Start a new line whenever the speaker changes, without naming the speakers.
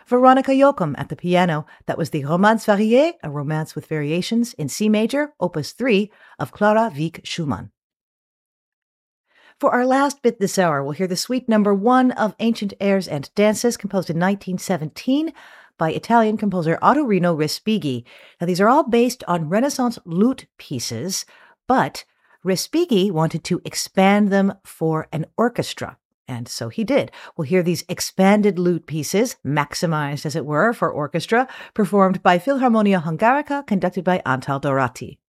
Veronika Jochum at the piano. That was the Romance Variée, a romance with variations in C major, opus 3 of Clara Wieck Schumann. For our last bit this hour, we'll hear the suite number 1 of Ancient Airs and Dances, composed in 1917 by Italian composer Ottorino Respighi. Now, these are all based on Renaissance lute pieces, but Respighi wanted to expand them for an orchestra. And so he did. We'll hear these expanded lute pieces, maximized, as it were, for orchestra, performed by Philharmonia Hungarica, conducted by Antal Dorati.